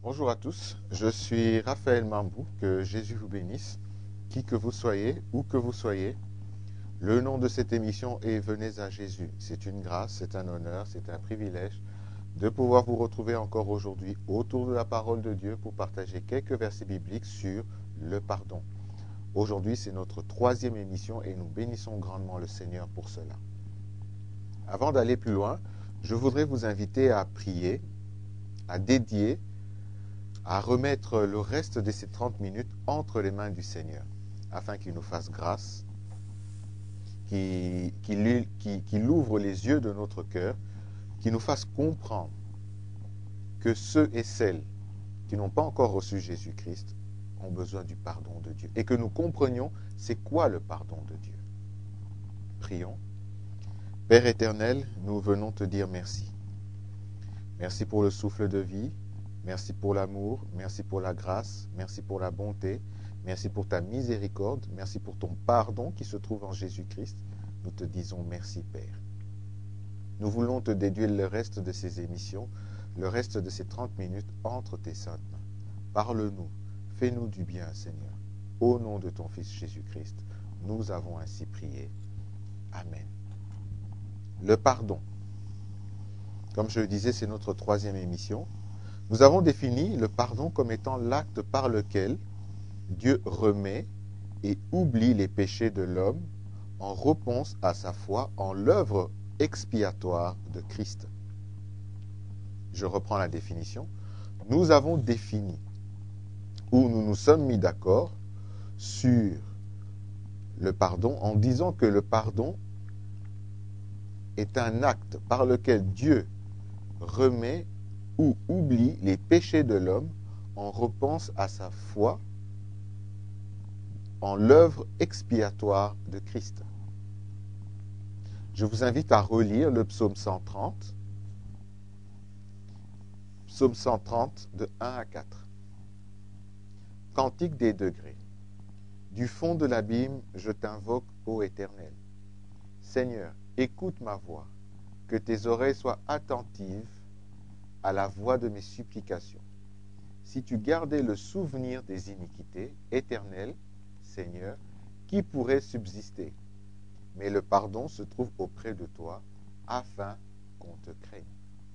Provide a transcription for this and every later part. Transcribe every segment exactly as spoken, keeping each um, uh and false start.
Bonjour à tous, je suis Raphaël Mambou, que Jésus vous bénisse, qui que vous soyez, où que vous soyez. Le nom de cette émission est Venez à Jésus. C'est une grâce, c'est un honneur, c'est un privilège de pouvoir vous retrouver encore aujourd'hui autour de la parole de Dieu pour partager quelques versets bibliques sur le pardon. Aujourd'hui, c'est notre troisième émission et nous bénissons grandement le Seigneur pour cela. Avant d'aller plus loin, je voudrais vous inviter à prier, à dédier, à remettre le reste de ces trente minutes entre les mains du Seigneur, afin qu'il nous fasse grâce, qu'il qu'il, qu'il, qu'il ouvre les yeux de notre cœur, qu'il nous fasse comprendre que ceux et celles qui n'ont pas encore reçu Jésus-Christ ont besoin du pardon de Dieu, et que nous comprenions c'est quoi le pardon de Dieu. Prions. Père éternel, nous venons te dire merci. Merci pour le souffle de vie. Merci pour l'amour, merci pour la grâce, merci pour la bonté, merci pour ta miséricorde, merci pour ton pardon qui se trouve en Jésus-Christ. Nous te disons merci, Père. Nous voulons te déduire le reste de ces émissions, le reste de ces trente minutes entre tes saintes mains. Parle-nous, fais-nous du bien, Seigneur. Au nom de ton Fils Jésus-Christ, nous avons ainsi prié. Amen. Le pardon. Comme je le disais, c'est notre troisième émission. Nous avons défini le pardon comme étant l'acte par lequel Dieu remet et oublie les péchés de l'homme en réponse à sa foi en l'œuvre expiatoire de Christ. Je reprends la définition. Nous avons défini, ou nous nous sommes mis d'accord sur le pardon en disant que le pardon est un acte par lequel Dieu remet ou oublie les péchés de l'homme en repense à sa foi en l'œuvre expiatoire de Christ. Je vous invite à relire le psaume cent trente, psaume cent trente de un à quatre. Cantique des degrés. Du fond de l'abîme, je t'invoque, ô Éternel. Seigneur, écoute ma voix, que tes oreilles soient attentives à la voix de mes supplications. Si tu gardais le souvenir des iniquités, Éternel, Seigneur, qui pourrait subsister? Mais le pardon se trouve auprès de toi, afin qu'on te craigne.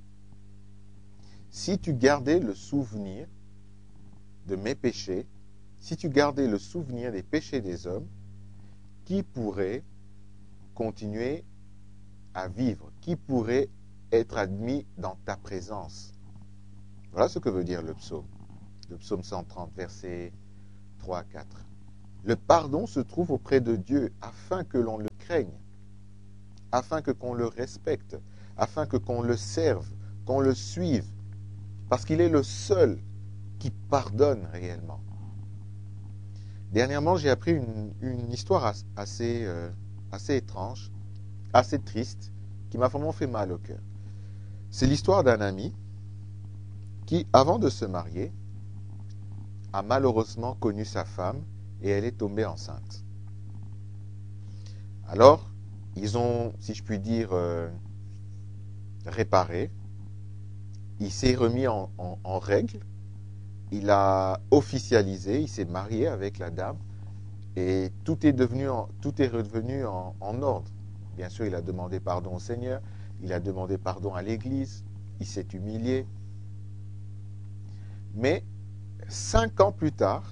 Si tu gardais le souvenir de mes péchés, si tu gardais le souvenir des péchés des hommes, qui pourrait continuer à vivre? Qui pourrait être admis dans ta présence? Voilà ce que veut dire le psaume. Le psaume cent trente, versets trois à quatre. Le pardon se trouve auprès de Dieu afin que l'on le craigne, afin que qu'on le respecte, afin que qu'on le serve, qu'on le suive, parce qu'il est le seul qui pardonne réellement. Dernièrement, j'ai appris une, une histoire assez, euh, assez étrange, assez triste, qui m'a vraiment fait mal au cœur. C'est l'histoire d'un ami qui, avant de se marier, a malheureusement connu sa femme et elle est tombée enceinte. Alors, ils ont, si je puis dire, euh, réparé. Il s'est remis en, en, en règle. Il a officialisé, il s'est marié avec la dame et tout est, devenu en, tout est redevenu en, en ordre. Bien sûr, il a demandé pardon au Seigneur, il a demandé pardon à l'Église, il s'est humilié. Mais cinq ans plus tard,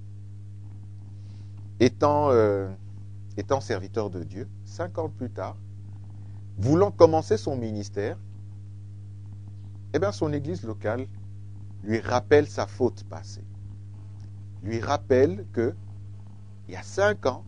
étant, euh, étant serviteur de Dieu, cinq ans plus tard, voulant commencer son ministère, eh bien son église locale lui rappelle sa faute passée. Lui rappelle que, il y a cinq ans,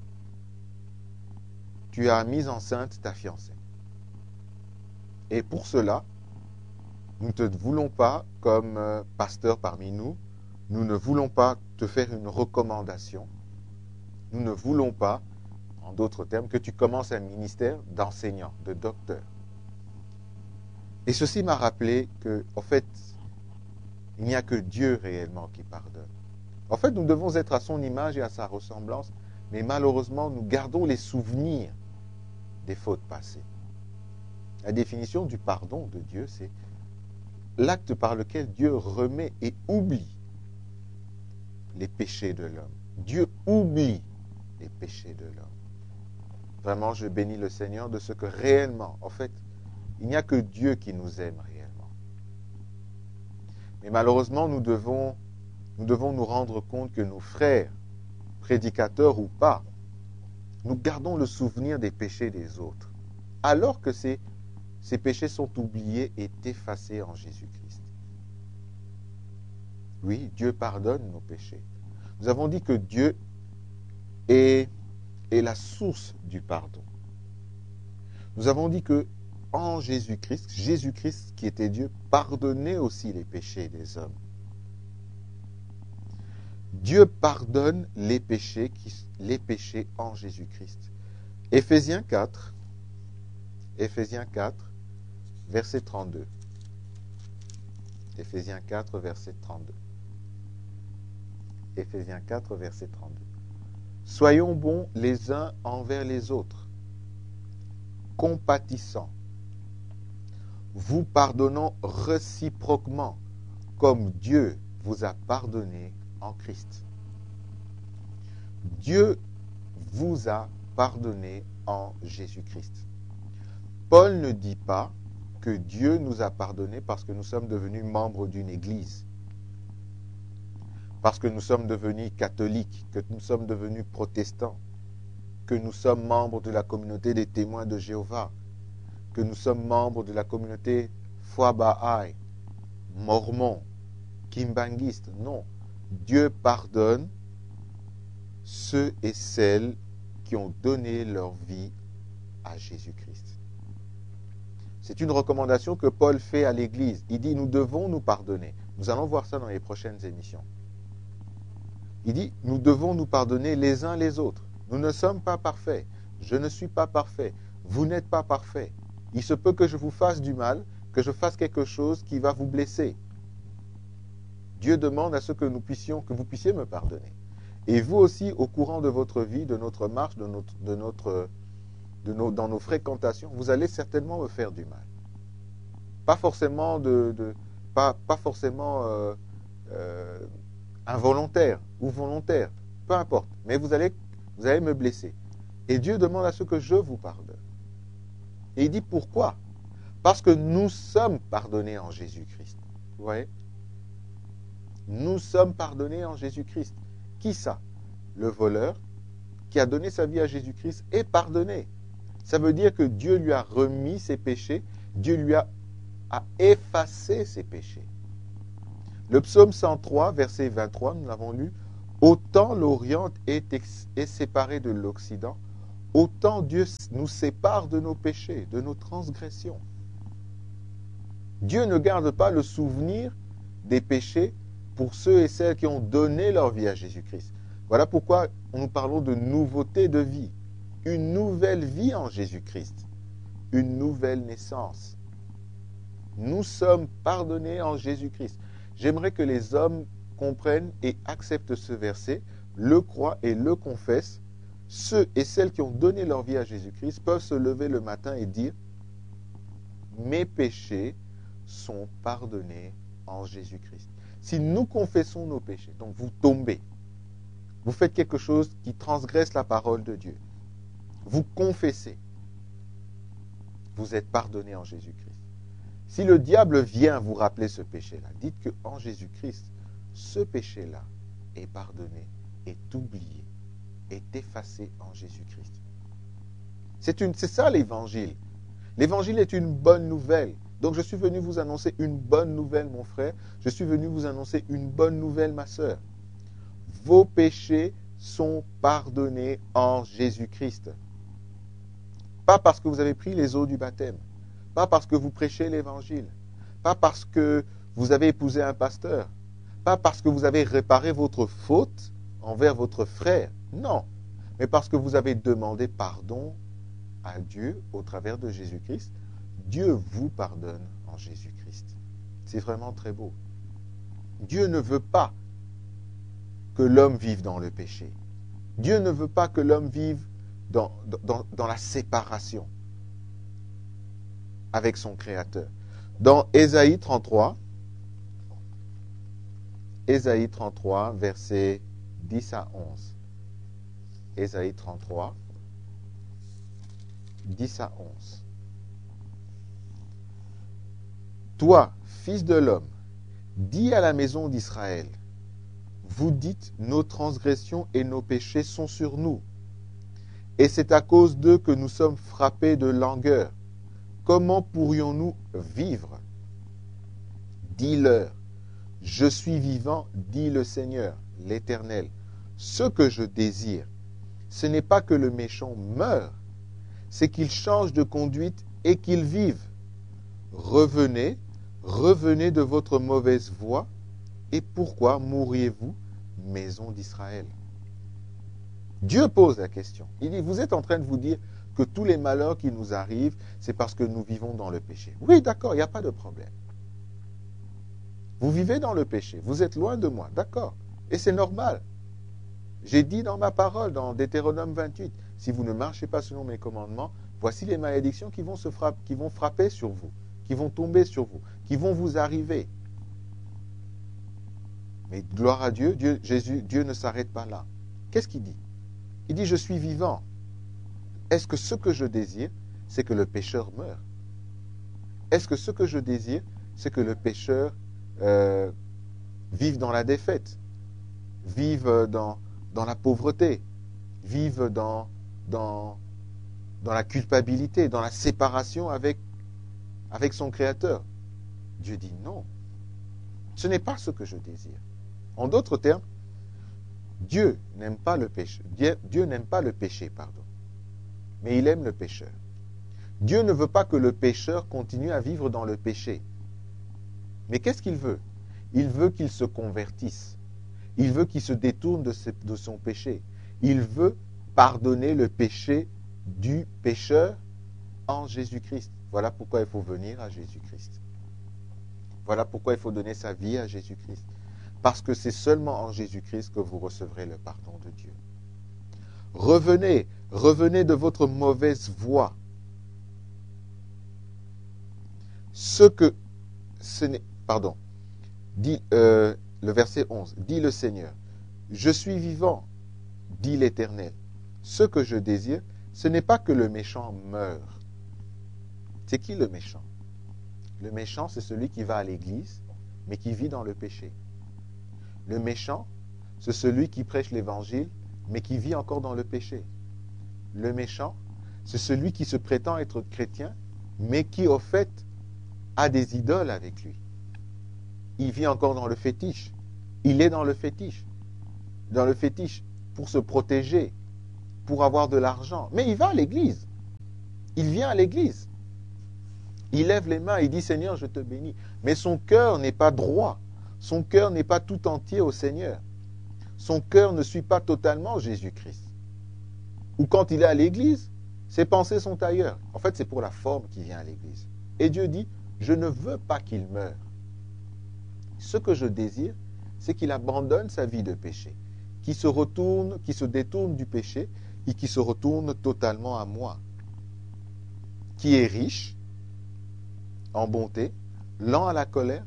tu as mis enceinte ta fiancée. Et pour cela, nous ne te voulons pas, comme euh, pasteur parmi nous, nous ne voulons pas te faire une recommandation. Nous ne voulons pas, en d'autres termes, que tu commences un ministère d'enseignant, de docteur. Et ceci m'a rappelé que, en fait, il n'y a que Dieu réellement qui pardonne. En fait, nous devons être à son image et à sa ressemblance, mais malheureusement, nous gardons les souvenirs des fautes passées. La définition du pardon de Dieu, c'est l'acte par lequel Dieu remet et oublie les péchés de l'homme. Dieu oublie les péchés de l'homme. Vraiment, je bénis le Seigneur de ce que réellement, en fait, il n'y a que Dieu qui nous aime réellement. Mais malheureusement, nous devons, nous devons nous rendre compte que nos frères, prédicateurs ou pas, nous gardons le souvenir des péchés des autres, alors que ces, ces péchés sont oubliés et effacés en Jésus-Christ. Oui, Dieu pardonne nos péchés. Nous avons dit que Dieu est, est la source du pardon. Nous avons dit que en Jésus-Christ, Jésus-Christ qui était Dieu, pardonnait aussi les péchés des hommes. Dieu pardonne les péchés, qui, les péchés en Jésus-Christ. Éphésiens quatre, Éphésiens quatre, verset trente-deux. Éphésiens quatre, verset trente-deux. Éphésiens quatre, verset trente-deux. Soyons bons les uns envers les autres, compatissants, vous pardonnant réciproquement, comme Dieu vous a pardonné en Christ. Dieu vous a pardonné en Jésus-Christ. Paul ne dit pas que Dieu nous a pardonné parce que nous sommes devenus membres d'une église, parce que nous sommes devenus catholiques, que nous sommes devenus protestants, que nous sommes membres de la communauté des témoins de Jéhovah, que nous sommes membres de la communauté Foi Baha'i, mormon, kimbanguiste. Non. Dieu pardonne ceux et celles qui ont donné leur vie à Jésus-Christ. C'est une recommandation que Paul fait à l'Église. Il dit, nous devons nous pardonner. Nous allons voir ça dans les prochaines émissions. Il dit, nous devons nous pardonner les uns les autres. Nous ne sommes pas parfaits. Je ne suis pas parfait. Vous n'êtes pas parfait. Il se peut que je vous fasse du mal, que je fasse quelque chose qui va vous blesser. Dieu demande à ce que nous puissions, que vous puissiez me pardonner. Et vous aussi, au courant de votre vie, de notre marche, de notre, de notre, de nos, dans nos fréquentations, vous allez certainement me faire du mal. Pas forcément, de, de, pas, pas forcément euh, euh, involontaire ou volontaire, peu importe. Mais vous allez, vous allez me blesser. Et Dieu demande à ce que je vous pardonne. Et il dit pourquoi? Parce que nous sommes pardonnés en Jésus-Christ. Vous voyez? Nous sommes pardonnés en Jésus-Christ. Qui ça? Le voleur qui a donné sa vie à Jésus-Christ est pardonné. Ça veut dire que Dieu lui a remis ses péchés, Dieu lui a, a effacé ses péchés. Le psaume cent trois, verset vingt-trois, nous l'avons lu, « Autant l'Orient est, est séparé de l'Occident, autant Dieu nous sépare de nos péchés, de nos transgressions. » Dieu ne garde pas le souvenir des péchés pour ceux et celles qui ont donné leur vie à Jésus-Christ. Voilà pourquoi nous parlons de nouveauté de vie. Une nouvelle vie en Jésus-Christ. Une nouvelle naissance. Nous sommes pardonnés en Jésus-Christ. J'aimerais que les hommes comprennent et acceptent ce verset, le croient et le confessent. Ceux et celles qui ont donné leur vie à Jésus-Christ peuvent se lever le matin et dire « Mes péchés sont pardonnés en Jésus-Christ. » Si nous confessons nos péchés, donc vous tombez, vous faites quelque chose qui transgresse la parole de Dieu, vous confessez, vous êtes pardonné en Jésus-Christ. Si le diable vient vous rappeler ce péché-là, dites qu'en Jésus-Christ, ce péché-là est pardonné, est oublié, est effacé en Jésus-Christ. C'est une, c'est ça l'évangile. L'évangile est une bonne nouvelle. Donc je suis venu vous annoncer une bonne nouvelle, mon frère. Je suis venu vous annoncer une bonne nouvelle, ma sœur. Vos péchés sont pardonnés en Jésus-Christ. Pas parce que vous avez pris les eaux du baptême. Pas parce que vous prêchez l'évangile. Pas parce que vous avez épousé un pasteur. Pas parce que vous avez réparé votre faute envers votre frère. Non. Mais parce que vous avez demandé pardon à Dieu au travers de Jésus-Christ. Dieu vous pardonne en Jésus-Christ. C'est vraiment très beau. Dieu ne veut pas que l'homme vive dans le péché. Dieu ne veut pas que l'homme vive dans, dans, dans la séparation avec son Créateur. Dans Ésaïe trente-trois, Ésaïe trente-trois, versets dix à onze. Ésaïe trente-trois, dix à onze. Toi, fils de l'homme, dis à la maison d'Israël, vous dites, nos transgressions et nos péchés sont sur nous. Et c'est à cause d'eux que nous sommes frappés de langueur. Comment pourrions-nous vivre? Dis-leur, je suis vivant, dit le Seigneur, l'Éternel. Ce que je désire, ce n'est pas que le méchant meure, c'est qu'il change de conduite et qu'il vive. Revenez, revenez de votre mauvaise voie. Et pourquoi mourriez-vous, maison d'Israël? Dieu pose la question. Il dit, vous êtes en train de vous dire que tous les malheurs qui nous arrivent, c'est parce que nous vivons dans le péché. Oui, d'accord, il n'y a pas de problème. Vous vivez dans le péché, vous êtes loin de moi, d'accord. Et c'est normal. J'ai dit dans ma parole, dans Deutéronome vingt-huit, si vous ne marchez pas selon mes commandements, voici les malédictions qui vont, se frapp- qui vont frapper sur vous, qui vont tomber sur vous, qui vont vous arriver. Mais gloire à Dieu, Dieu, Jésus, Dieu ne s'arrête pas là. Qu'est-ce qu'il dit? Il dit, je suis vivant. Est-ce que ce que je désire, c'est que le pécheur meure? Est-ce que ce que je désire, c'est que le pécheur euh, vive dans la défaite, vive dans, dans la pauvreté, vive dans, dans, dans la culpabilité, dans la séparation avec, avec son Créateur? Dieu dit non. Ce n'est pas ce que je désire. En d'autres termes, Dieu n'aime pas le péché. Dieu, Dieu n'aime pas le péché, pardon. Mais il aime le pécheur. Dieu ne veut pas que le pécheur continue à vivre dans le péché. Mais qu'est-ce qu'il veut? Il veut qu'il se convertisse. Il veut qu'il se détourne de, ses, de son péché. Il veut pardonner le péché du pécheur en Jésus-Christ. Voilà pourquoi il faut venir à Jésus-Christ. Voilà pourquoi il faut donner sa vie à Jésus-Christ. Parce que c'est seulement en Jésus-Christ que vous recevrez le pardon de Dieu. Revenez, revenez de votre mauvaise voie. Ce que ce n'est, pardon, dit euh, le verset onze, dit le Seigneur, je suis vivant, dit l'Éternel. Ce que je désire, ce n'est pas que le méchant meure. C'est qui le méchant? Le méchant, c'est celui qui va à l'église, mais qui vit dans le péché. Le méchant, c'est celui qui prêche l'évangile, mais qui vit encore dans le péché. Le méchant, c'est celui qui se prétend être chrétien, mais qui, au fait, a des idoles avec lui. Il vit encore dans le fétiche. Il est dans le fétiche. Dans le fétiche, pour se protéger, pour avoir de l'argent. Mais il va à l'église. Il vient à l'église. Il lève les mains, il dit, Seigneur, je te bénis. Mais son cœur n'est pas droit. Son cœur n'est pas tout entier au Seigneur. Son cœur ne suit pas totalement Jésus-Christ. Ou quand il est à l'église, ses pensées sont ailleurs. En fait, c'est pour la forme qu'il vient à l'église. Et Dieu dit, je ne veux pas qu'il meure. Ce que je désire, c'est qu'il abandonne sa vie de péché, qu'il se retourne, qu'il se détourne du péché et qu'il se retourne totalement à moi, qui est riche en bonté, lent à la colère,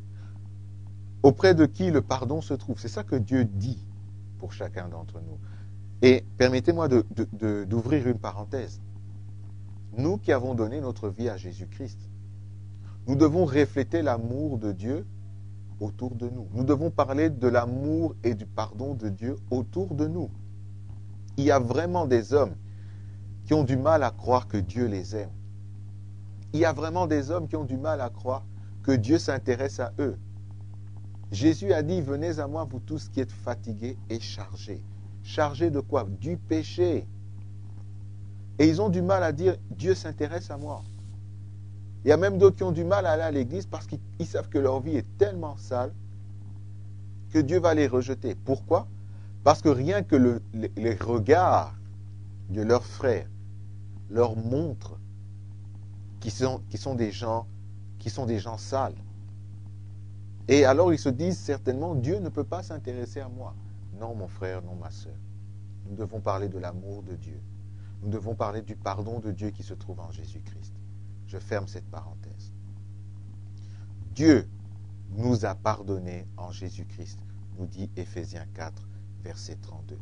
auprès de qui le pardon se trouve. C'est ça que Dieu dit pour chacun d'entre nous. Et permettez-moi de, de, de, d'ouvrir une parenthèse. Nous qui avons donné notre vie à Jésus-Christ, nous devons refléter l'amour de Dieu autour de nous. Nous devons parler de l'amour et du pardon de Dieu autour de nous. Il y a vraiment des hommes qui ont du mal à croire que Dieu les aime. Il y a vraiment des hommes qui ont du mal à croire que Dieu s'intéresse à eux. Jésus a dit, venez à moi, vous tous qui êtes fatigués et chargés. Chargés de quoi? Du péché. Et ils ont du mal à dire, Dieu s'intéresse à moi. Il y a même d'autres qui ont du mal à aller à l'église parce qu'ils savent que leur vie est tellement sale que Dieu va les rejeter. Pourquoi? Parce que rien que le, les, les regards de leurs frères leur montrent qu'ils sont, qu'ils sont des gens, qui sont des gens sales. Et alors ils se disent certainement, Dieu ne peut pas s'intéresser à moi. Non, mon frère, non, ma sœur. Nous devons parler de l'amour de Dieu. Nous devons parler du pardon de Dieu qui se trouve en Jésus-Christ. Je ferme cette parenthèse. Dieu nous a pardonné en Jésus-Christ, nous dit Éphésiens quatre, verset trente-deux.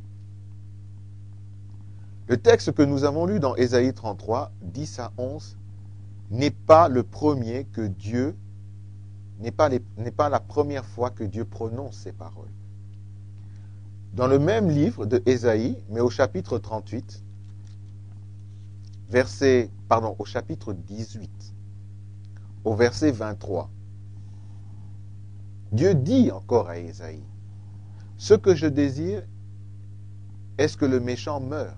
Le texte que nous avons lu dans Ésaïe trente-trois, dix à onze, n'est pas le premier que Dieu, n'est pas, les, n'est pas la première fois que Dieu prononce ces paroles. Dans le même livre de Ésaïe, mais au chapitre trente-huit, verset, pardon, au chapitre dix-huit, au verset vingt-trois, Dieu dit encore à Ésaïe, « Ce que je désire, est-ce que le méchant meure,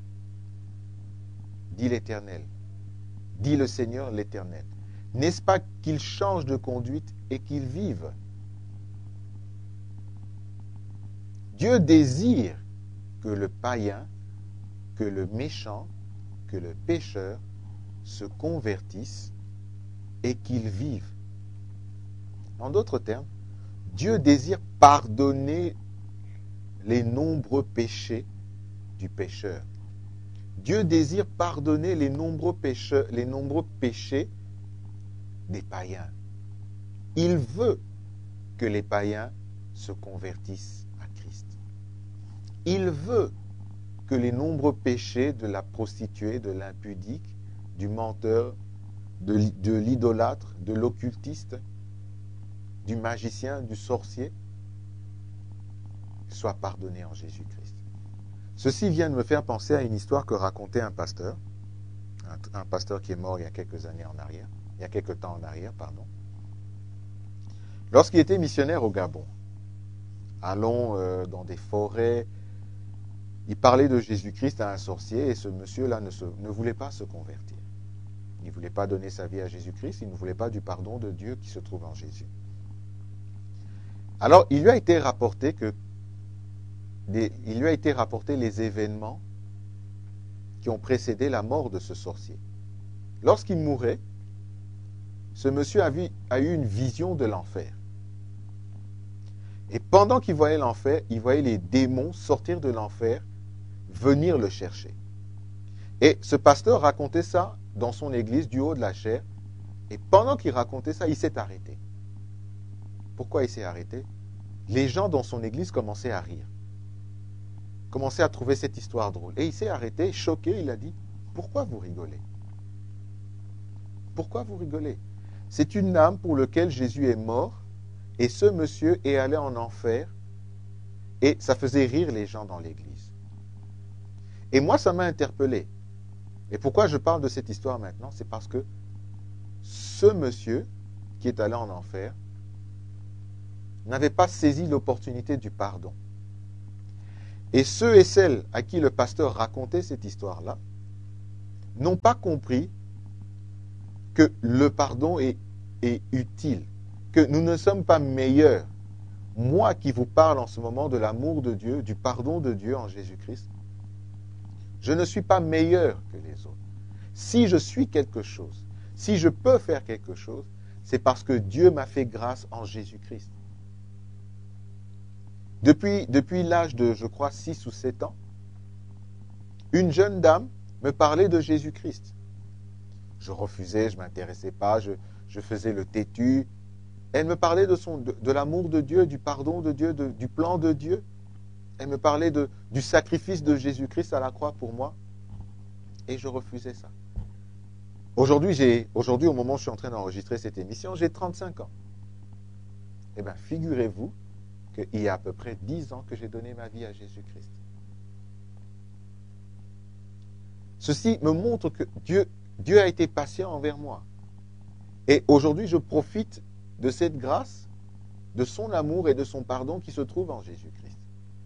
dit l'Éternel, dit le Seigneur l'Éternel. N'est-ce pas qu'il change de conduite et qu'il vive ?» Dieu désire que le païen, que le méchant, que le pécheur se convertisse et qu'il vive. En d'autres termes, Dieu désire pardonner les nombreux péchés du pécheur. Dieu désire pardonner les nombreux pécheurs, les nombreux péchés des païens. Il veut que les païens se convertissent à Christ. Il veut que les nombreux péchés de la prostituée, de l'impudique, du menteur, de, de l'idolâtre, de l'occultiste, du magicien, du sorcier, soient pardonnés en Jésus-Christ. Ceci vient de me faire penser à une histoire que racontait un pasteur, un, un pasteur qui est mort il y a quelques années en arrière, il y a quelques temps en arrière, pardon. Lorsqu'il était missionnaire au Gabon, allons euh, dans des forêts, il parlait de Jésus-Christ à un sorcier et ce monsieur-là ne, se, ne voulait pas se convertir. Il ne voulait pas donner sa vie à Jésus-Christ, il ne voulait pas du pardon de Dieu qui se trouve en Jésus. Alors, il lui a été rapporté que des, il lui a été rapporté les événements qui ont précédé la mort de ce sorcier. Lorsqu'il mourait, ce monsieur a, vu, a eu une vision de l'enfer. Et pendant qu'il voyait l'enfer, il voyait les démons sortir de l'enfer, venir le chercher. Et ce pasteur racontait ça dans son église du haut de la chaire. Et pendant qu'il racontait ça, il s'est arrêté. Pourquoi il s'est arrêté? Les gens dans son église commençaient à rire. Commençaient à trouver cette histoire drôle. Et il s'est arrêté, choqué, il a dit, « Pourquoi vous rigolez? Pourquoi vous rigolez? C'est une âme pour laquelle Jésus est mort, et ce monsieur est allé en enfer, et ça faisait rire les gens dans l'église. » Et moi, ça m'a interpellé. Et pourquoi je parle de cette histoire maintenant? C'est parce que ce monsieur qui est allé en enfer n'avait pas saisi l'opportunité du pardon. Et ceux et celles à qui le pasteur racontait cette histoire-là n'ont pas compris que le pardon est, est utile, que nous ne sommes pas meilleurs. Moi qui vous parle en ce moment de l'amour de Dieu, du pardon de Dieu en Jésus-Christ, je ne suis pas meilleur que les autres. Si je suis quelque chose, si je peux faire quelque chose, c'est parce que Dieu m'a fait grâce en Jésus-Christ. Depuis, depuis l'âge de, je crois, six ou sept ans, une jeune dame me parlait de Jésus-Christ. Je refusais, je ne m'intéressais pas, je, je faisais le têtu. Elle me parlait de, son, de, de l'amour de Dieu, du pardon de Dieu, de, du plan de Dieu. Elle me parlait de, du sacrifice de Jésus-Christ à la croix pour moi. Et je refusais ça. Aujourd'hui, j'ai, aujourd'hui, au moment où je suis en train d'enregistrer cette émission, j'ai trente-cinq ans. Eh bien, figurez-vous qu'il y a à peu près dix ans que j'ai donné ma vie à Jésus-Christ. Ceci me montre que Dieu, Dieu a été patient envers moi. Et aujourd'hui, je profite de cette grâce, de son amour et de son pardon qui se trouve en Jésus-Christ.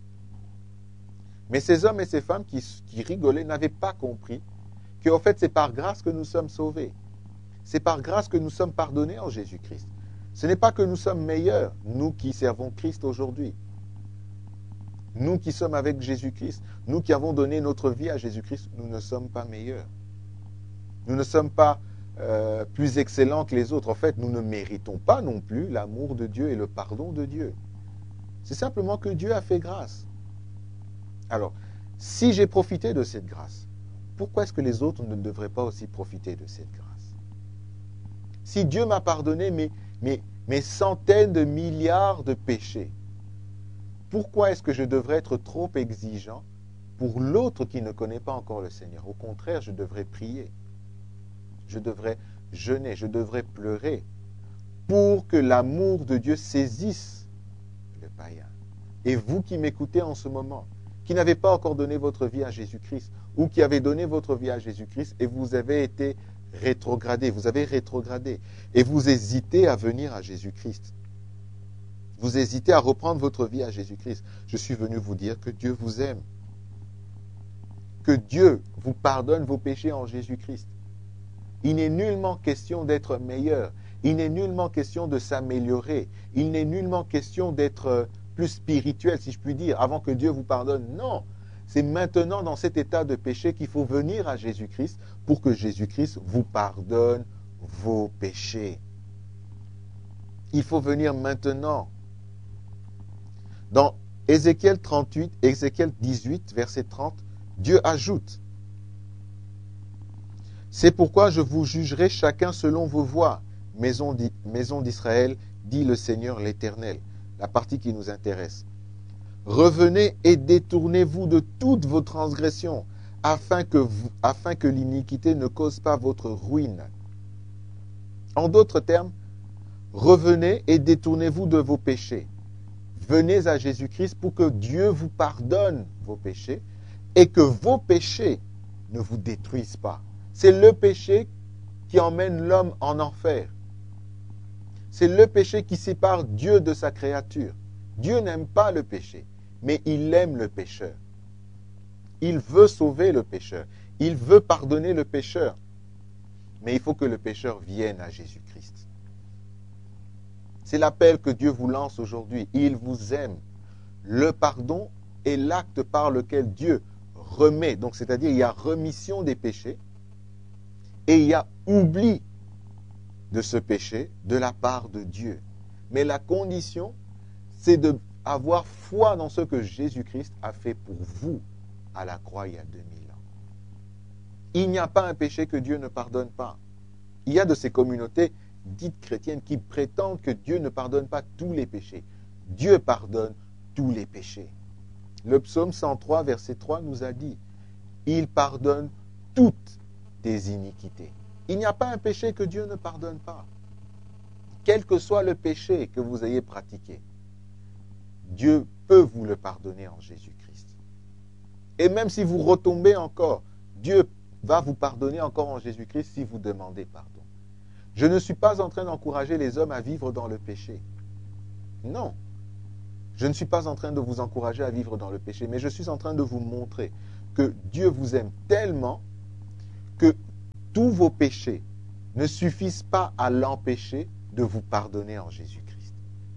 Mais ces hommes et ces femmes qui, qui rigolaient n'avaient pas compris qu'en fait, c'est par grâce que nous sommes sauvés. C'est par grâce que nous sommes pardonnés en Jésus-Christ. Ce n'est pas que nous sommes meilleurs, nous qui servons Christ aujourd'hui. Nous qui sommes avec Jésus-Christ, nous qui avons donné notre vie à Jésus-Christ, nous ne sommes pas meilleurs. Nous ne sommes pas euh, plus excellents que les autres. En fait, nous ne méritons pas non plus l'amour de Dieu et le pardon de Dieu. C'est simplement que Dieu a fait grâce. Alors, si j'ai profité de cette grâce, pourquoi est-ce que les autres ne devraient pas aussi profiter de cette grâce? Si Dieu m'a pardonné, mais, mais mais centaines de milliards de péchés. Pourquoi est-ce que je devrais être trop exigeant pour l'autre qui ne connaît pas encore le Seigneur? Au contraire, je devrais prier. Je devrais jeûner, je devrais pleurer pour que l'amour de Dieu saisisse le païen. Et vous qui m'écoutez en ce moment, qui n'avez pas encore donné votre vie à Jésus-Christ, ou qui avez donné votre vie à Jésus-Christ et vous avez été rétrogradé, vous avez rétrogradé, et vous hésitez à venir à Jésus-Christ. Vous hésitez à reprendre votre vie à Jésus-Christ. Je suis venu vous dire que Dieu vous aime. Que Dieu vous pardonne vos péchés en Jésus-Christ. Il n'est nullement question d'être meilleur. Il n'est nullement question de s'améliorer. Il n'est nullement question d'être plus spirituel, si je puis dire, avant que Dieu vous pardonne. Non, c'est maintenant dans cet état de péché qu'il faut venir à Jésus-Christ pour que Jésus-Christ vous pardonne vos péchés. Il faut venir maintenant. Dans Ézéchiel trente-huit, Ézéchiel dix-huit, verset trente, Dieu ajoute: « C'est pourquoi je vous jugerai chacun selon vos voies, maison d'Israël, dit le Seigneur l'Éternel. » La partie qui nous intéresse. « Revenez et détournez-vous de toutes vos transgressions, afin que, vous, afin que l'iniquité ne cause pas votre ruine. » En d'autres termes, revenez et détournez-vous de vos péchés. Venez à Jésus-Christ pour que Dieu vous pardonne vos péchés et que vos péchés ne vous détruisent pas. C'est le péché qui emmène l'homme en enfer. C'est le péché qui sépare Dieu de sa créature. Dieu n'aime pas le péché, mais il aime le pécheur. Il veut sauver le pécheur. Il veut pardonner le pécheur. Mais il faut que le pécheur vienne à Jésus-Christ. C'est l'appel que Dieu vous lance aujourd'hui. Il vous aime. Le pardon est l'acte par lequel Dieu remet. Donc, c'est-à-dire, il y a remission des péchés et il y a oubli de ce péché de la part de Dieu. Mais la condition, c'est d'avoir foi dans ce que Jésus-Christ a fait pour vous à la croix il y a deux mille ans. Il n'y a pas un péché que Dieu ne pardonne pas. Il y a de ces communautés dites chrétiennes qui prétendent que Dieu ne pardonne pas tous les péchés. Dieu pardonne tous les péchés. Le psaume cent trois, verset trois nous a dit: « Il pardonne toutes tes iniquités. » Il n'y a pas un péché que Dieu ne pardonne pas. Quel que soit le péché que vous ayez pratiqué, Dieu peut vous le pardonner en Jésus-Christ. Et même si vous retombez encore, Dieu va vous pardonner encore en Jésus-Christ si vous demandez pardon. Je ne suis pas en train d'encourager les hommes à vivre dans le péché. Non. Je ne suis pas en train de vous encourager à vivre dans le péché, mais je suis en train de vous montrer que Dieu vous aime tellement que tous vos péchés ne suffisent pas à l'empêcher de vous pardonner en Jésus-Christ.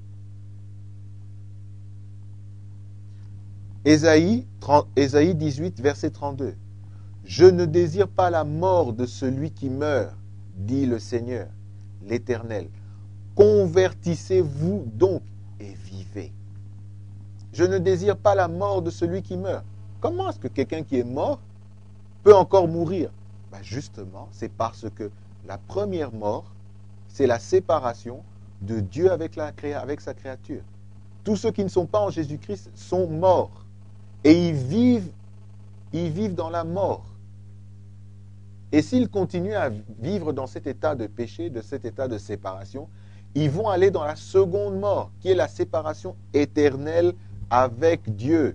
Ésaïe, Ésaïe dix-huit, verset trente-deux. « Je ne désire pas la mort de celui qui meurt, dit le Seigneur, l'Éternel. Convertissez-vous donc et vivez. » Je ne désire pas la mort de celui qui meurt. Comment est-ce que quelqu'un qui est mort peut encore mourir? Ben justement, c'est parce que la première mort, c'est la séparation de Dieu avec, la, avec sa créature. Tous ceux qui ne sont pas en Jésus-Christ sont morts. Et ils vivent, ils vivent dans la mort. Et s'ils continuent à vivre dans cet état de péché, de cet état de séparation, ils vont aller dans la seconde mort, qui est la séparation éternelle avec Dieu.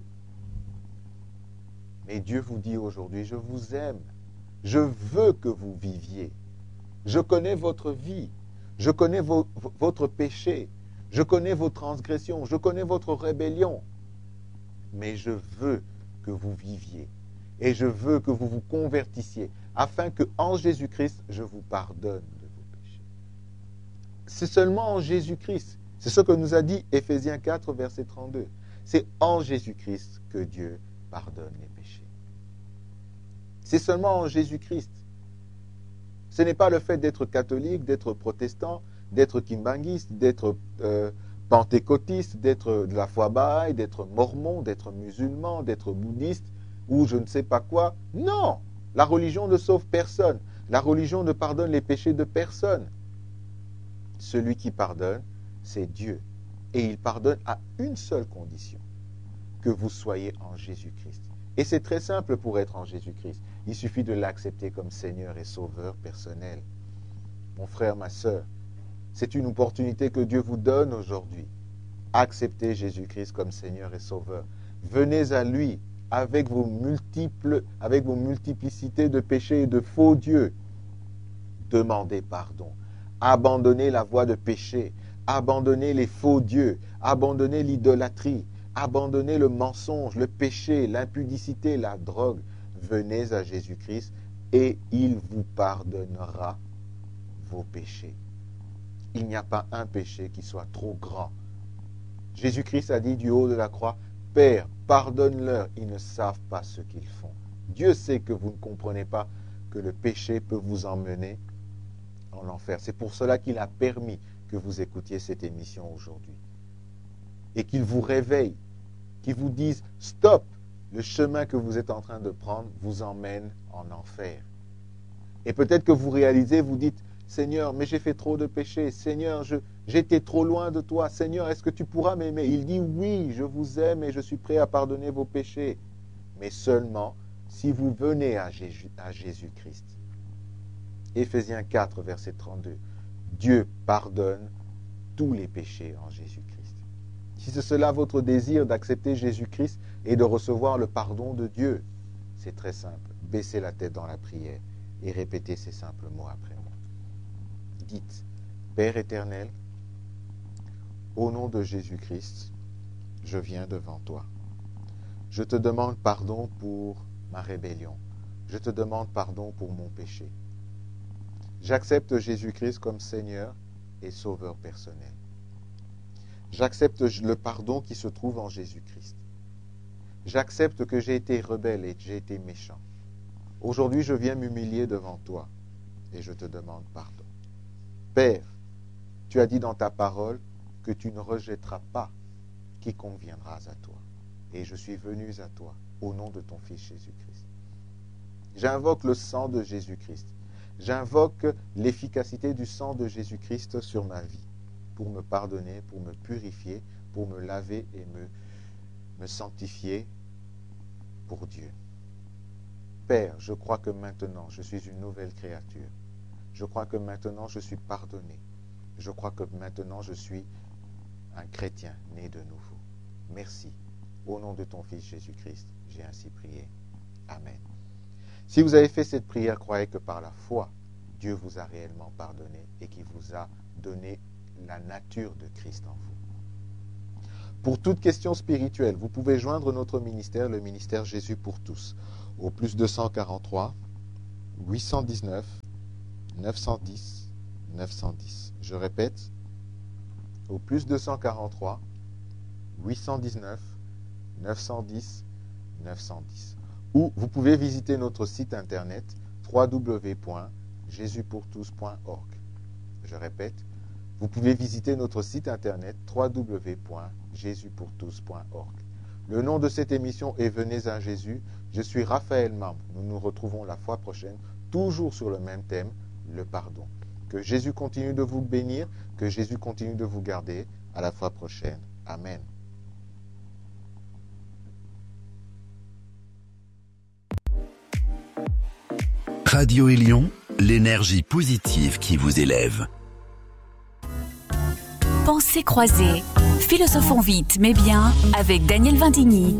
Mais Dieu vous dit aujourd'hui: je vous aime. Je veux que vous viviez. Je connais votre vie. Je connais vo- votre péché. Je connais vos transgressions. Je connais votre rébellion. Mais je veux que vous viviez. Et je veux que vous vous convertissiez, afin que en Jésus-Christ, je vous pardonne de vos péchés. C'est seulement en Jésus-Christ. C'est ce que nous a dit Éphésiens quatre, verset trente-deux. C'est en Jésus-Christ que Dieu pardonne les péchés. C'est seulement en Jésus-Christ. Ce n'est pas le fait d'être catholique, d'être protestant, d'être kimbanguiste, d'être euh, pentecôtiste, d'être de la foi bahaï, d'être mormon, d'être musulman, d'être bouddhiste, ou je ne sais pas quoi. Non! La religion ne sauve personne. La religion ne pardonne les péchés de personne. Celui qui pardonne, c'est Dieu. Et il pardonne à une seule condition, que vous soyez en Jésus-Christ. Et c'est très simple pour être en Jésus-Christ. Il suffit de l'accepter comme Seigneur et Sauveur personnel. Mon frère, ma sœur, c'est une opportunité que Dieu vous donne aujourd'hui. Acceptez Jésus-Christ comme Seigneur et Sauveur. Venez à lui avec vos multiples, avec vos multiplicités de péchés et de faux dieux. Demandez pardon. Abandonnez la voie de péché. Abandonnez les faux dieux. Abandonnez l'idolâtrie. Abandonnez le mensonge, le péché, l'impudicité, la drogue. Venez à Jésus-Christ et il vous pardonnera vos péchés. Il n'y a pas un péché qui soit trop grand. Jésus-Christ a dit du haut de la croix, « Père, pardonne-leur, ils ne savent pas ce qu'ils font. » Dieu sait que vous ne comprenez pas que le péché peut vous emmener en enfer. C'est pour cela qu'il a permis que vous écoutiez cette émission aujourd'hui. Et qu'il vous réveille, qu'il vous dise, « Stop, le chemin que vous êtes en train de prendre vous emmène en enfer. » Et peut-être que vous réalisez, vous dites, « Seigneur, mais j'ai fait trop de péchés. Seigneur, je, j'étais trop loin de toi. Seigneur, est-ce que tu pourras m'aimer ?» Il dit, « Oui, je vous aime et je suis prêt à pardonner vos péchés. » Mais seulement si vous venez à, Jésus, à Jésus-Christ. Éphésiens quatre, verset trente-deux. Dieu pardonne tous les péchés en Jésus-Christ. Si c'est cela votre désir d'accepter Jésus-Christ et de recevoir le pardon de Dieu, c'est très simple. Baissez la tête dans la prière et répétez ces simples mots après moi. Dites, Père éternel, au nom de Jésus-Christ, je viens devant toi. Je te demande pardon pour ma rébellion. Je te demande pardon pour mon péché. J'accepte Jésus-Christ comme Seigneur et Sauveur personnel. J'accepte le pardon qui se trouve en Jésus-Christ. J'accepte que j'ai été rebelle et que j'ai été méchant. Aujourd'hui, je viens m'humilier devant toi et je te demande pardon. Père, tu as dit dans ta parole que tu ne rejetteras pas quiconque viendra à toi. Et je suis venu à toi au nom de ton Fils Jésus-Christ. J'invoque le sang de Jésus-Christ. J'invoque l'efficacité du sang de Jésus-Christ sur ma vie pour me pardonner, pour me purifier, pour me laver et me, me sanctifier pour Dieu. Père, je crois que maintenant je suis une nouvelle créature. Je crois que maintenant je suis pardonné. Je crois que maintenant je suis un chrétien né de nouveau. Merci. Au nom de ton Fils Jésus-Christ, j'ai ainsi prié. Amen. Si vous avez fait cette prière, croyez que par la foi, Dieu vous a réellement pardonné et qu'il vous a donné la nature de Christ en vous. Pour toute question spirituelle, vous pouvez joindre notre ministère, le ministère Jésus pour tous, au plus deux cent quarante-trois, huit cent dix-neuf, neuf cent dix, neuf cent dix. Je répète, au plus deux cent quarante-trois, huit cent dix-neuf, neuf cent dix, neuf cent dix. Ou vous pouvez visiter notre site internet w w w point jésus pour tous point org. Je répète, vous pouvez visiter notre site internet w w w point jésus pour tous point org. Le nom de cette émission est Venez à Jésus. Je suis Raphaël Mambre. Nous nous retrouvons la fois prochaine, toujours sur le même thème, le pardon. Que Jésus continue de vous bénir, que Jésus continue de vous garder. À la fois prochaine. Amen. Radio Élion, l'énergie positive qui vous élève. Pensées croisées, philosophons vite mais bien avec Daniel Vindigny.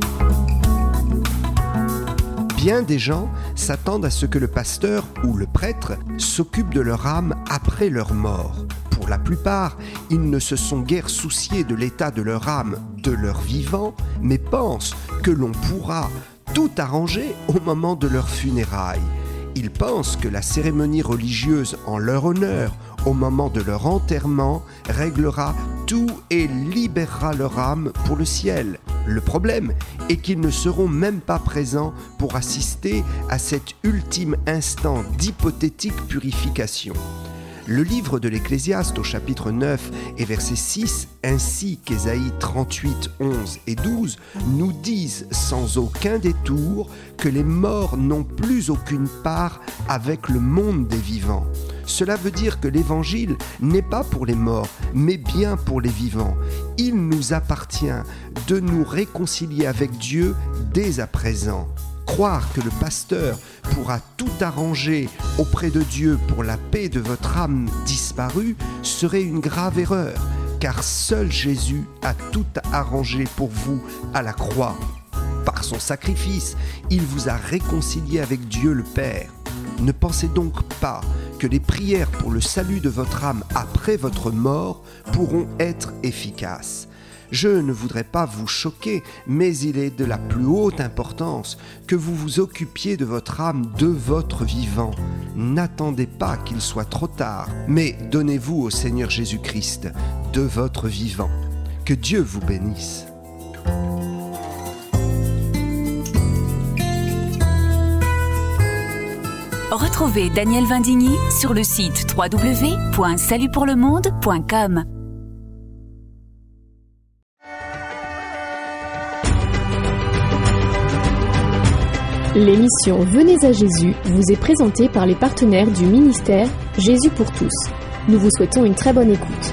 Bien des gens s'attendent à ce que le pasteur ou le prêtre s'occupe de leur âme après leur mort. Pour la plupart, ils ne se sont guère souciés de l'état de leur âme de leur vivant, mais pensent que l'on pourra tout arranger au moment de leur funérailles. Ils pensent que la cérémonie religieuse en leur honneur, au moment de leur enterrement, réglera tout et libérera leur âme pour le ciel. Le problème est qu'ils ne seront même pas présents pour assister à cet ultime instant d'hypothétique purification. Le livre de l'Ecclésiaste au chapitre neuf et verset six, ainsi qu'Ésaïe trente-huit, onze et douze, nous disent sans aucun détour que les morts n'ont plus aucune part avec le monde des vivants. Cela veut dire que l'évangile n'est pas pour les morts, mais bien pour les vivants. Il nous appartient de nous réconcilier avec Dieu dès à présent. Croire que le pasteur pourra tout arranger auprès de Dieu pour la paix de votre âme disparue serait une grave erreur, car seul Jésus a tout arrangé pour vous à la croix. Par son sacrifice, il vous a réconcilié avec Dieu le Père. Ne pensez donc pas que les prières pour le salut de votre âme après votre mort pourront être efficaces. Je ne voudrais pas vous choquer, mais il est de la plus haute importance que vous vous occupiez de votre âme de votre vivant. N'attendez pas qu'il soit trop tard, mais donnez-vous au Seigneur Jésus-Christ de votre vivant. Que Dieu vous bénisse. Retrouvez Daniel Vindigny sur le site w w w point salut pour le monde point com. L'émission Venez à Jésus vous est présentée par les partenaires du ministère Jésus pour tous. Nous vous souhaitons une très bonne écoute.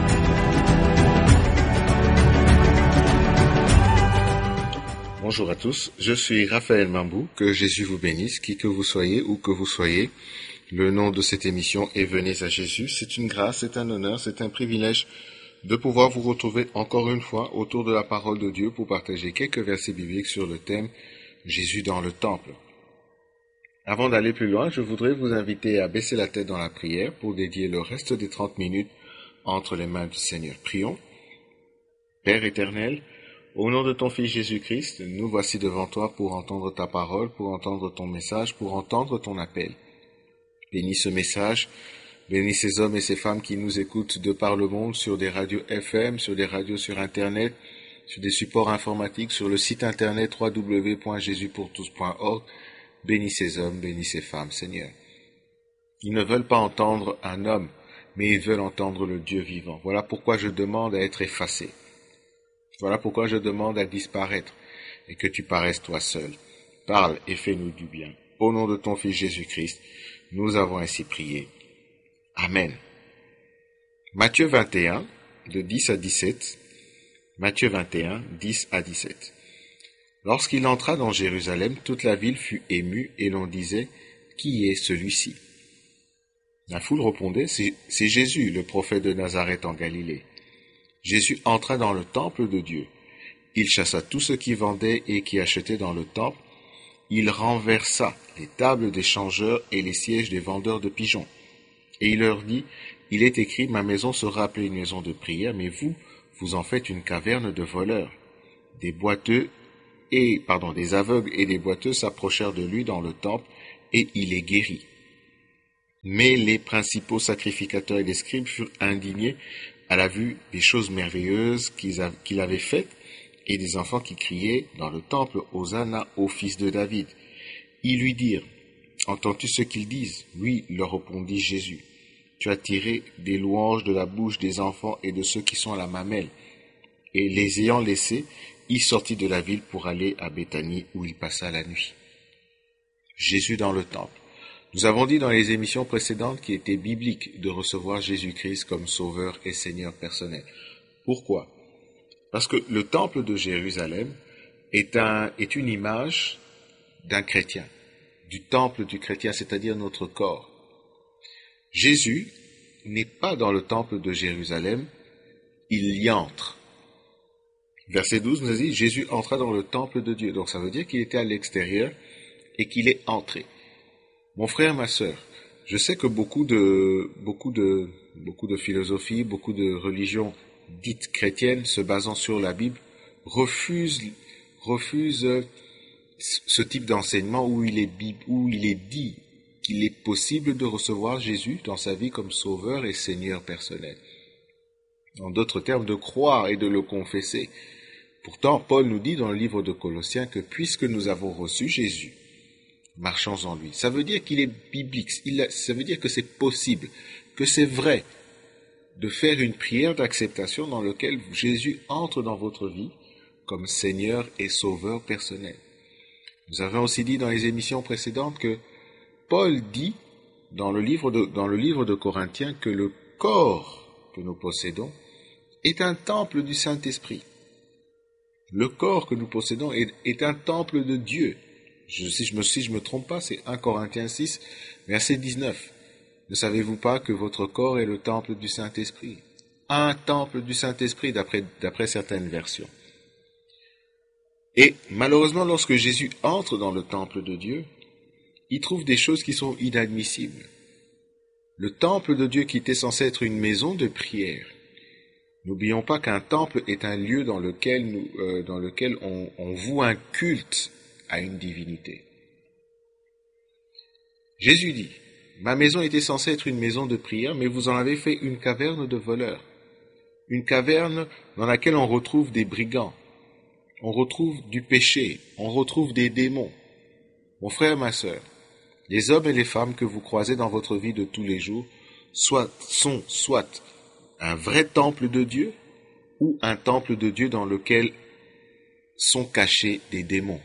Bonjour à tous, je suis Raphaël Mambou, que Jésus vous bénisse, qui que vous soyez, où que vous soyez. Le nom de cette émission est Venez à Jésus. C'est une grâce, c'est un honneur, c'est un privilège de pouvoir vous retrouver encore une fois autour de la parole de Dieu pour partager quelques versets bibliques sur le thème Jésus dans le temple. Avant d'aller plus loin, je voudrais vous inviter à baisser la tête dans la prière pour dédier le reste des trente minutes entre les mains du Seigneur. Prions. Père éternel, au nom de ton Fils Jésus-Christ, nous voici devant toi pour entendre ta parole, pour entendre ton message, pour entendre ton appel. Bénis ce message, bénis ces hommes et ces femmes qui nous écoutent de par le monde sur des radios F M, sur des radios sur Internet, sur des supports informatiques, sur le site internet w w w point jésus pour tous point org. Bénis ces hommes, bénis ces femmes, Seigneur. Ils ne veulent pas entendre un homme, mais ils veulent entendre le Dieu vivant. Voilà pourquoi je demande à être effacé. Voilà pourquoi je demande à disparaître et que tu paraisses toi seul. Parle et fais-nous du bien. Au nom de ton Fils Jésus-Christ, nous avons ainsi prié. Amen. Matthieu vingt et un, de dix à dix-sept. Matthieu vingt et un, dix à dix-sept. Lorsqu'il entra dans Jérusalem, toute la ville fut émue et l'on disait « Qui est celui-ci » La foule répondait « C'est Jésus, le prophète de Nazareth en Galilée. » Jésus entra dans le temple de Dieu. Il chassa tous ceux qui vendaient et qui achetaient dans le temple. Il renversa les tables des changeurs et les sièges des vendeurs de pigeons. Et il leur dit, « Il est écrit, ma maison sera appelée une maison de prière, mais vous, vous en faites une caverne de voleurs. » Des boiteux et, pardon, des aveugles et des boiteux s'approchèrent de lui dans le temple, et il les guérit. Mais les principaux sacrificateurs et les scribes furent indignés à la vue des choses merveilleuses qu'il avait faites, et des enfants qui criaient dans le temple « Hosanna au fils de David ». Ils lui dirent « Entends-tu ce qu'ils disent ?» Oui, leur répondit Jésus. « Tu as tiré des louanges de la bouche des enfants et de ceux qui sont à la mamelle. » Et les ayant laissés, il sortit de la ville pour aller à Béthanie où il passa la nuit. Jésus dans le temple. Nous avons dit dans les émissions précédentes qu'il était biblique de recevoir Jésus-Christ comme sauveur et Seigneur personnel. Pourquoi ? Parce que le temple de Jérusalem est, un, est une image d'un chrétien, du temple du chrétien, c'est-à-dire notre corps. Jésus n'est pas dans le temple de Jérusalem, il y entre. Verset douze nous a dit, Jésus entra dans le temple de Dieu. Donc ça veut dire qu'il était à l'extérieur et qu'il est entré. Mon frère, ma sœur, je sais que beaucoup de, beaucoup de, beaucoup de philosophies, beaucoup de religions dites chrétiennes se basant sur la Bible refusent, refusent ce type d'enseignement où il est, où il est dit qu'il est possible de recevoir Jésus dans sa vie comme sauveur et Seigneur personnel. En d'autres termes, de croire et de le confesser. Pourtant, Paul nous dit dans le livre de Colossiens que puisque nous avons reçu Jésus, marchons en lui. Ça veut dire qu'il est biblique, il a, ça veut dire que c'est possible, que c'est vrai de faire une prière d'acceptation dans laquelle Jésus entre dans votre vie comme Seigneur et Sauveur personnel. Nous avons aussi dit dans les émissions précédentes que Paul dit dans le livre de, dans le livre de Corinthiens que le corps que nous possédons est un temple du Saint-Esprit. Le corps que nous possédons est, est un temple de Dieu. Je, si je me, si je me trompe pas, c'est un Corinthiens six, verset dix-neuf. Ne savez-vous pas que votre corps est le temple du Saint-Esprit? Un temple du Saint-Esprit, d'après, d'après certaines versions. Et malheureusement, lorsque Jésus entre dans le temple de Dieu, il trouve des choses qui sont inadmissibles. Le temple de Dieu qui était censé être une maison de prière. N'oublions pas qu'un temple est un lieu dans lequel, nous, euh, dans lequel on, on voue un culte à une divinité. Jésus dit, « Ma maison était censée être une maison de prière, mais vous en avez fait une caverne de voleurs. Une caverne dans laquelle on retrouve des brigands, on retrouve du péché, on retrouve des démons. Mon frère, ma sœur, les hommes et les femmes que vous croisez dans votre vie de tous les jours soit, sont soit un vrai temple de Dieu ou un temple de Dieu dans lequel sont cachés des démons.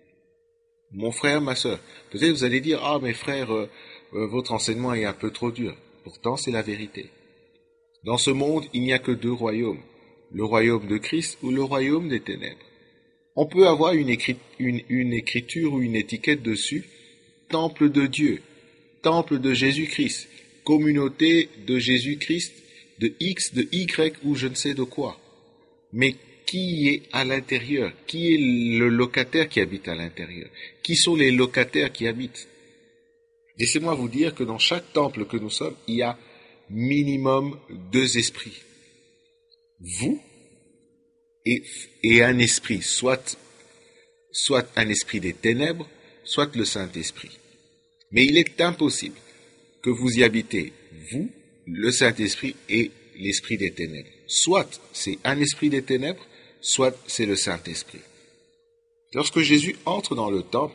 Mon frère, ma sœur, peut-être vous allez dire, « Ah, mes frères, euh, euh, votre enseignement est un peu trop dur. » Pourtant, c'est la vérité. Dans ce monde, il n'y a que deux royaumes, le royaume de Christ ou le royaume des ténèbres. On peut avoir une, écrit, une, une écriture ou une étiquette dessus, temple de Dieu, temple de Jésus-Christ, communauté de Jésus-Christ, de X, de Y ou je ne sais de quoi. Mais qui est à l'intérieur? Qui est le locataire qui habite à l'intérieur? Qui sont les locataires qui habitent? Laissez-moi vous dire que dans chaque temple que nous sommes, il y a minimum deux esprits. Vous et, et un esprit, soit, soit un esprit des ténèbres, soit le Saint-Esprit. Mais il est impossible que vous y habitez, vous, le Saint-Esprit et l'esprit des ténèbres. Soit c'est un esprit des ténèbres, soit c'est le Saint-Esprit. Lorsque Jésus entre dans le temple,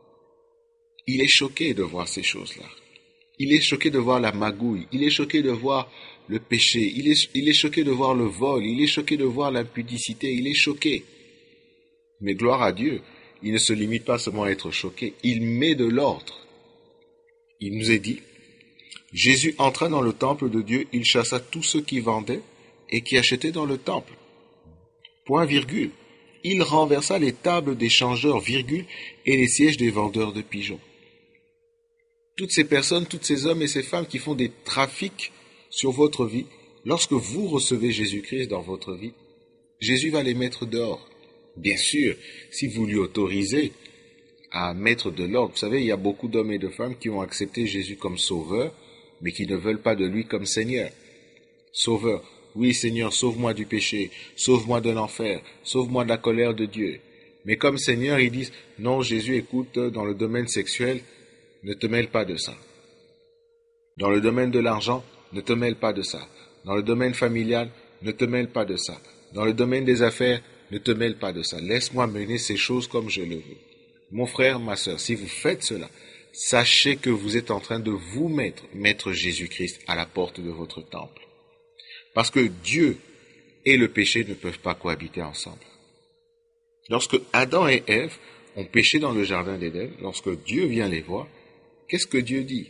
il est choqué de voir ces choses-là. Il est choqué de voir la magouille, il est choqué de voir le péché, il est, il est choqué de voir le vol, il est choqué de voir l'impudicité, il est choqué. Mais gloire à Dieu, il ne se limite pas seulement à être choqué, il met de l'ordre. Il nous est dit, Jésus entra dans le temple de Dieu, il chassa tous ceux qui vendaient et qui achetaient dans le temple. Point virgule. Il renversa les tables des changeurs, virgule, et les sièges des vendeurs de pigeons. Toutes ces personnes, tous ces hommes et ces femmes qui font des trafics sur votre vie, lorsque vous recevez Jésus-Christ dans votre vie, Jésus va les mettre dehors. Bien sûr, si vous lui autorisez à mettre de l'ordre. Vous savez, il y a beaucoup d'hommes et de femmes qui ont accepté Jésus comme sauveur, mais qui ne veulent pas de lui comme Seigneur. Sauveur, oui Seigneur, sauve-moi du péché, sauve-moi de l'enfer, sauve-moi de la colère de Dieu. Mais comme Seigneur, ils disent, non Jésus, écoute, dans le domaine sexuel, ne te mêle pas de ça. Dans le domaine de l'argent, ne te mêle pas de ça. Dans le domaine familial, ne te mêle pas de ça. Dans le domaine des affaires, ne te mêle pas de ça. Laisse-moi mener ces choses comme je le veux. Mon frère, ma sœur, si vous faites cela, sachez que vous êtes en train de vous mettre, mettre Jésus-Christ à la porte de votre temple. Parce que Dieu et le péché ne peuvent pas cohabiter ensemble. Lorsque Adam et Ève ont péché dans le jardin d'Éden, lorsque Dieu vient les voir, qu'est-ce que Dieu dit?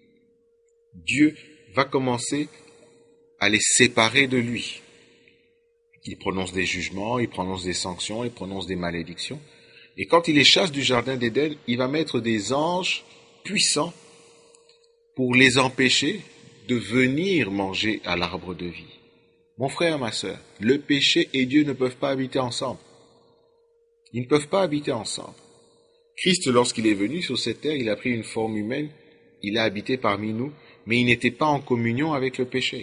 Dieu va commencer à les séparer de lui. Il prononce des jugements, il prononce des sanctions, il prononce des malédictions. Et quand il les chasse du jardin d'Éden, il va mettre des anges puissants pour les empêcher de venir manger à l'arbre de vie. Mon frère, ma sœur, le péché et Dieu ne peuvent pas habiter ensemble. Ils ne peuvent pas habiter ensemble. Christ, lorsqu'il est venu sur cette terre, il a pris une forme humaine, il a habité parmi nous, mais il n'était pas en communion avec le péché.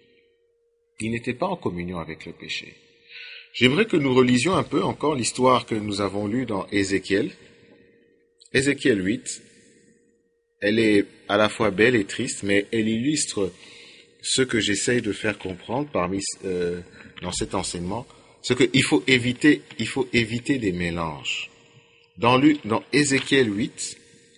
Il n'était pas en communion avec le péché. J'aimerais que nous relisions un peu encore l'histoire que nous avons lue dans Ézéchiel. Ézéchiel huit, elle est à la fois belle et triste, mais elle illustre ce que j'essaye de faire comprendre parmi euh, dans cet enseignement, c'est qu'il faut éviter, il faut éviter des mélanges. Dans, le, dans Ézéchiel huit,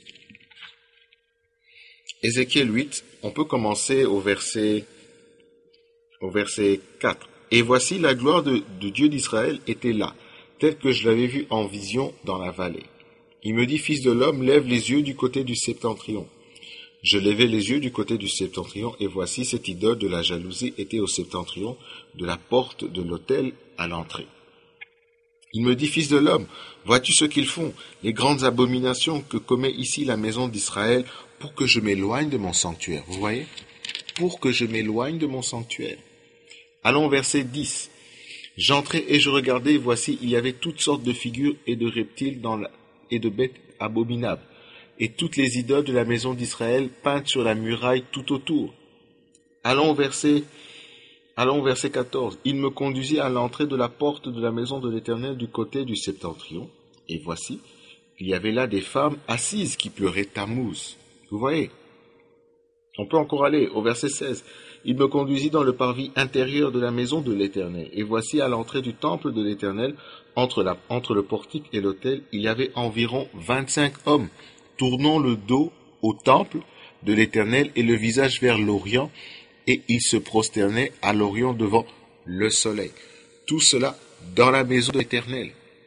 Ézéchiel huit, on peut commencer au verset, au verset quatre. Et voici la gloire de, de Dieu d'Israël était là, telle que je l'avais vue en vision dans la vallée. Il me dit, fils de l'homme, lève les yeux du côté du septentrion. Je levai les yeux du côté du septentrion, et voici cette idole de la jalousie était au septentrion de la porte de l'autel à l'entrée. Il me dit, fils de l'homme, vois-tu ce qu'ils font, les grandes abominations que commet ici la maison d'Israël, pour que je m'éloigne de mon sanctuaire. Vous voyez? Pour que je m'éloigne de mon sanctuaire. Allons au verset dix. J'entrai et je regardai, et voici, il y avait toutes sortes de figures et de reptiles dans la, et de bêtes abominables, et toutes les idoles de la maison d'Israël peintes sur la muraille tout autour. Allons au verset, allons au verset quatorze. Il me conduisit à l'entrée de la porte de la maison de l'Éternel du côté du septentrion, et voici, il y avait là des femmes assises qui pleuraient Tammuz. Vous voyez? On peut encore aller au verset seize. Il me conduisit dans le parvis intérieur de la maison de l'Éternel. Et voici à l'entrée du temple de l'Éternel, entre, la, entre le portique et l'autel, il y avait environ vingt-cinq hommes, tournant le dos au temple de l'Éternel et le visage vers l'Orient, et ils se prosternaient à l'Orient devant le soleil. Tout cela dans la maison de l'Éternel.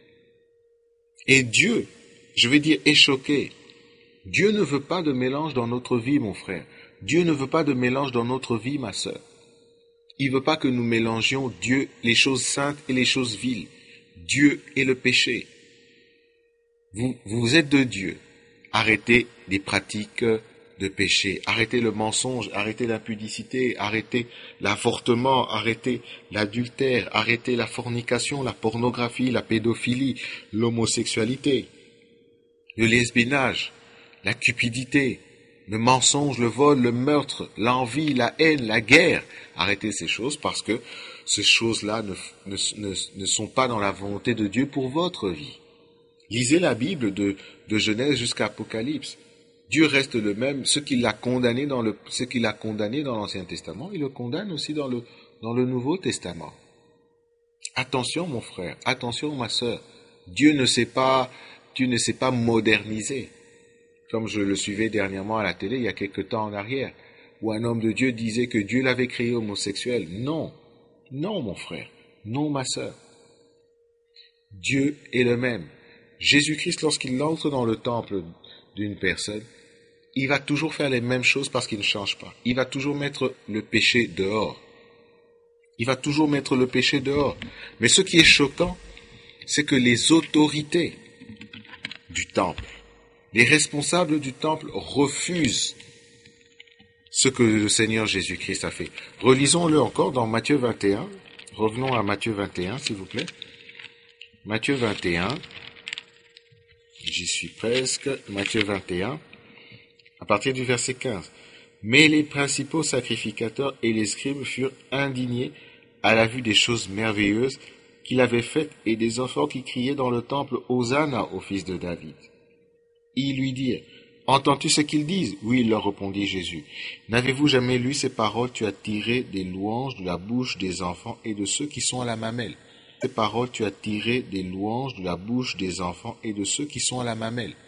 Et Dieu, je vais dire, est choqué. Dieu ne veut pas de mélange dans notre vie, mon frère. Dieu ne veut pas de mélange dans notre vie, ma sœur. Il ne veut pas que nous mélangions Dieu, les choses saintes et les choses viles. Dieu et le péché. Vous, vous êtes de Dieu. Arrêtez des pratiques de péché. Arrêtez le mensonge, arrêtez l'impudicité, arrêtez l'avortement, arrêtez l'adultère, arrêtez la fornication, la pornographie, la pédophilie, l'homosexualité, le lesbiennage, la cupidité, le mensonge, le vol, le meurtre, l'envie, la haine, la guerre. Arrêtez ces choses parce que ces choses-là ne, ne, ne, ne sont pas dans la volonté de Dieu pour votre vie. Lisez la Bible de, de Genèse jusqu'à Apocalypse. Dieu reste le même. Ce qu'il a condamné dans le, ce qu'il a condamné dans l'Ancien Testament, il le condamne aussi dans le, dans le Nouveau Testament. Attention, mon frère. Attention, ma sœur. Dieu ne s'est pas, Dieu ne s'est pas modernisé. Comme je le suivais dernièrement à la télé, il y a quelque temps en arrière, où un homme de Dieu disait que Dieu l'avait créé homosexuel. Non. Non, mon frère. Non, ma sœur. Dieu est le même. Jésus-Christ, lorsqu'il entre dans le temple d'une personne, il va toujours faire les mêmes choses parce qu'il ne change pas. Il va toujours mettre le péché dehors. Il va toujours mettre le péché dehors. Mais ce qui est choquant, c'est que les autorités du temple, les responsables du temple refusent ce que le Seigneur Jésus-Christ a fait. Relisons-le encore dans Matthieu vingt et un. Revenons à Matthieu vingt et un, s'il vous plaît. Matthieu vingt et un. J'y suis presque. Matthieu vingt et un, à partir du verset quinze. Mais les principaux sacrificateurs et les scribes furent indignés à la vue des choses merveilleuses qu'il avait faites et des enfants qui criaient dans le temple « Hosanna au fils de David ». Ils lui dirent, « Entends-tu ce qu'ils disent ?» « Oui, leur répondit Jésus. « N'avez-vous jamais lu ces paroles ? Tu as tiré des louanges de la bouche des enfants et de ceux qui sont à la mamelle. » Ces paroles, tu as tiré des louanges de la bouche des enfants et de ceux qui sont à la mamelle.